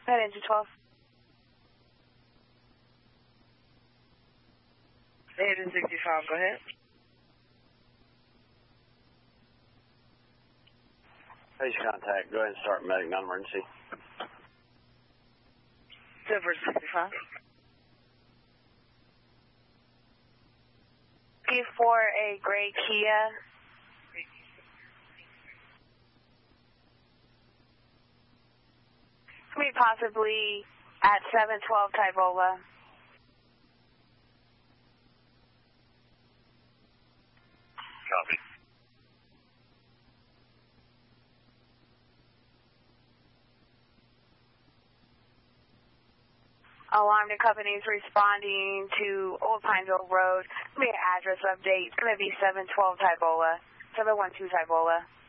Head into 12. Agent 65, go ahead. Base contact, go ahead and start medic non-emergency. Silver 65. For a gray Kia. Could be possibly at 712 Tybola. Copy. Alarm to companies responding to Old Pineville Road. It's going to be an address update. It's going to be 712 Tybola, 712 Tybola.